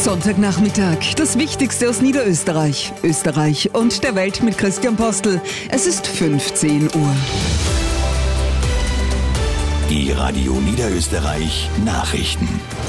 Sonntagnachmittag, das Wichtigste aus Niederösterreich, Österreich und der Welt mit Christian Postel. Es ist 15 Uhr. Die Radio Niederösterreich Nachrichten.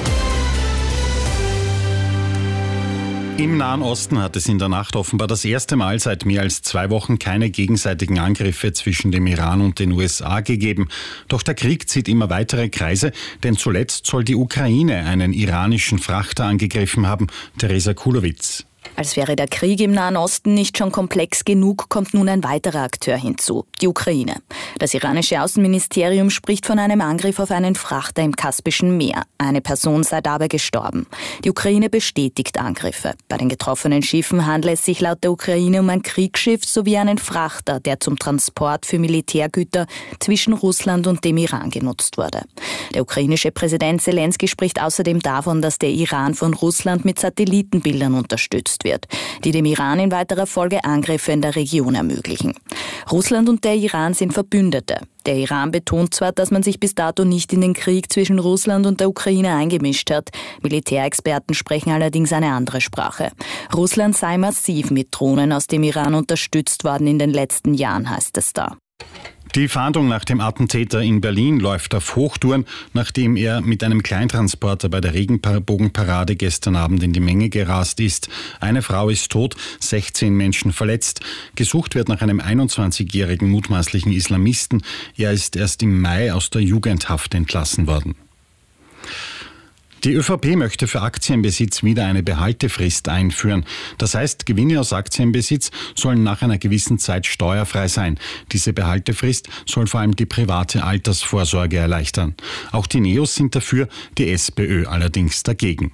Im Nahen Osten hat es in der Nacht offenbar das erste Mal seit mehr als 2 Wochen keine gegenseitigen Angriffe zwischen dem Iran und den USA gegeben. Doch der Krieg zieht immer weitere Kreise, denn zuletzt soll die Ukraine einen iranischen Frachter angegriffen haben. Theresa Kulowitz. Als wäre der Krieg im Nahen Osten nicht schon komplex genug, kommt nun ein weiterer Akteur hinzu, die Ukraine. Das iranische Außenministerium spricht von einem Angriff auf einen Frachter im Kaspischen Meer. Eine Person sei dabei gestorben. Die Ukraine bestätigt Angriffe. Bei den getroffenen Schiffen handelt es sich laut der Ukraine um ein Kriegsschiff sowie einen Frachter, der zum Transport für Militärgüter zwischen Russland und dem Iran genutzt wurde. Der ukrainische Präsident Zelensky spricht außerdem davon, dass der Iran von Russland mit Satellitenbildern unterstützt wird, die dem Iran in weiterer Folge Angriffe in der Region ermöglichen. Russland und der Iran sind Verbündete. Der Iran betont zwar, dass man sich bis dato nicht in den Krieg zwischen Russland und der Ukraine eingemischt hat. Militärexperten sprechen allerdings eine andere Sprache. Russland sei massiv mit Drohnen aus dem Iran unterstützt worden in den letzten Jahren, heißt es da. Die Fahndung nach dem Attentäter in Berlin läuft auf Hochtouren, nachdem er mit einem Kleintransporter bei der Regenbogenparade gestern Abend in die Menge gerast ist. Eine Frau ist tot, 16 Menschen verletzt. Gesucht wird nach einem 21-jährigen mutmaßlichen Islamisten. Er ist erst im Mai aus der Jugendhaft entlassen worden. Die ÖVP möchte für Aktienbesitz wieder eine Behaltefrist einführen. Das heißt, Gewinne aus Aktienbesitz sollen nach einer gewissen Zeit steuerfrei sein. Diese Behaltefrist soll vor allem die private Altersvorsorge erleichtern. Auch die Neos sind dafür, die SPÖ allerdings dagegen.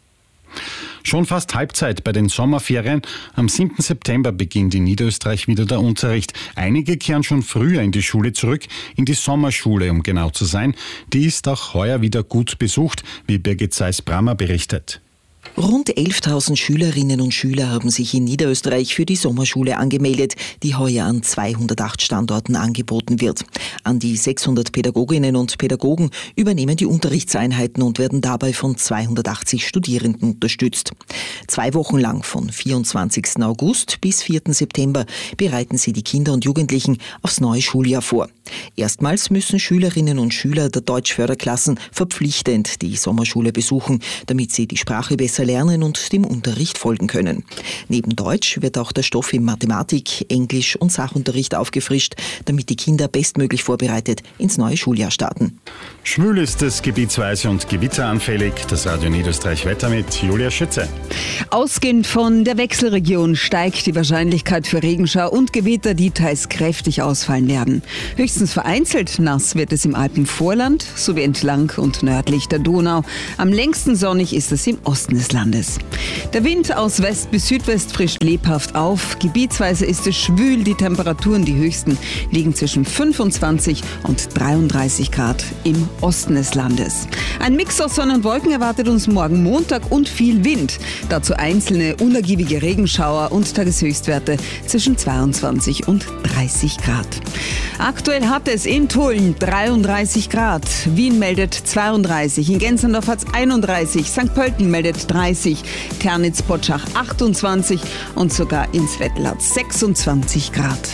Schon fast Halbzeit bei den Sommerferien. Am 7. September beginnt in Niederösterreich wieder der Unterricht. Einige kehren schon früher in die Schule zurück, in die Sommerschule, um genau zu sein. Die ist auch heuer wieder gut besucht, wie Birgit Seis-Brammer berichtet. Rund 11.000 Schülerinnen und Schüler haben sich in Niederösterreich für die Sommerschule angemeldet, die heuer an 208 Standorten angeboten wird. An die 600 Pädagoginnen und Pädagogen übernehmen die Unterrichtseinheiten und werden dabei von 280 Studierenden unterstützt. 2 Wochen lang, von 24. August bis 4. September, bereiten sie die Kinder und Jugendlichen aufs neue Schuljahr vor. Erstmals müssen Schülerinnen und Schüler der Deutschförderklassen verpflichtend die Sommerschule besuchen, damit sie die Sprache besser lernen und dem Unterricht folgen können. Neben Deutsch wird auch der Stoff in Mathematik, Englisch und Sachunterricht aufgefrischt, damit die Kinder bestmöglich vorbereitet ins neue Schuljahr starten. Schwül ist es gebietsweise und gewitteranfällig. Das Radio Niederösterreich Wetter mit Julia Schütze. Ausgehend von der Wechselregion steigt die Wahrscheinlichkeit für Regenschauer und Gewitter, die teils kräftig ausfallen werden. Höchstens vereinzelt nass wird es im Alpenvorland sowie entlang und nördlich der Donau. Am längsten sonnig ist es im Osten des Landes. Der Wind aus West bis Südwest frischt lebhaft auf. Gebietsweise ist es schwül. Die Temperaturen, die höchsten, liegen zwischen 25 und 33 Grad im Osten des Landes. Ein Mix aus Sonne und Wolken erwartet uns morgen Montag und viel Wind. Dazu einzelne unergiebige Regenschauer und Tageshöchstwerte zwischen 22 und 30 Grad. Aktuell hat es in Tulln 33 Grad. Wien meldet 32, in Gensendorf hat es 31, St. Pölten meldet 30, Ternitz-Potschach 28 und sogar in Svettl hat 26 Grad.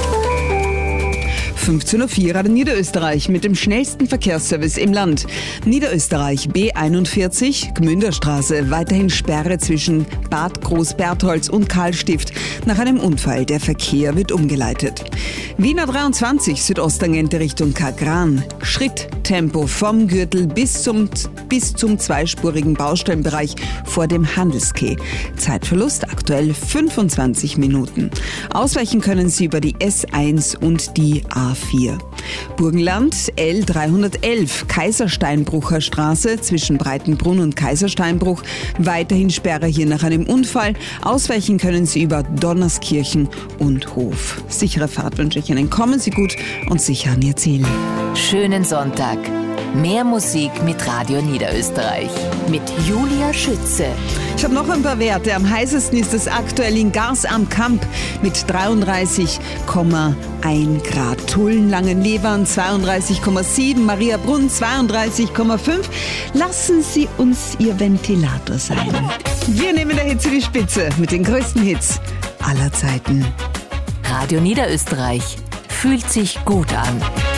15.04 Uhr Radio Niederösterreich mit dem schnellsten Verkehrsservice im Land. Niederösterreich B41, Gmünderstraße, weiterhin Sperre zwischen Bad Großbertholz und Karlstift nach einem Unfall. Der Verkehr wird umgeleitet. Wiener 23, Südosttangente Richtung Kagran. Schritttempo vom Gürtel bis zum zweispurigen Baustellenbereich vor dem Handelskeh. Zeitverlust aktuell 25 Minuten. Ausweichen können Sie über die S1 und die A4. Burgenland L311, Kaisersteinbrucher Straße zwischen Breitenbrunn und Kaisersteinbruch. Weiterhin Sperre hier nach einem Unfall. Ausweichen können Sie über Donnerskirchen und Hof. Sichere Fahrt wünsche ich Ihnen. Kommen Sie gut und sicher an Ihr Ziel. Schönen Sonntag. Mehr Musik mit Radio Niederösterreich. Mit Julia Schütze. Ich habe noch ein paar Werte. Am heißesten ist es aktuell in Gars am Kamp mit 33,1 Grad. Tulln, Langenlevern 32,7, Mariabrunn 32,5. Lassen Sie uns Ihr Ventilator sein. Wir nehmen der Hitze die Spitze mit den größten Hits aller Zeiten. Radio Niederösterreich fühlt sich gut an.